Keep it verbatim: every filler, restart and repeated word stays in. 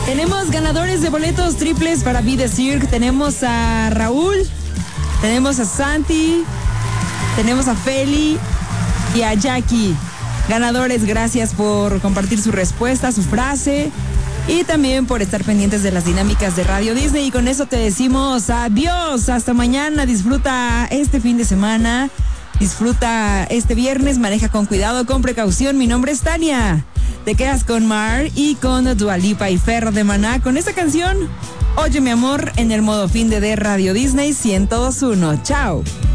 Tenemos ganadores de boletos triples para Be The Cirque. Tenemos a Raúl, tenemos a Santi, tenemos a Feli y a Jackie. Ganadores, gracias por compartir su respuesta, su frase y también por estar pendientes de las dinámicas de Radio Disney. Y con eso te decimos adiós, hasta mañana. Disfruta este fin de semana, disfruta este viernes, maneja con cuidado, con precaución. Mi nombre es Tania. Te quedas con Mar y con Dua Lipa y Fer de Maná con esta canción, Oye mi amor, en el modo fin de, de Radio Disney ciento dos punto uno. Chao.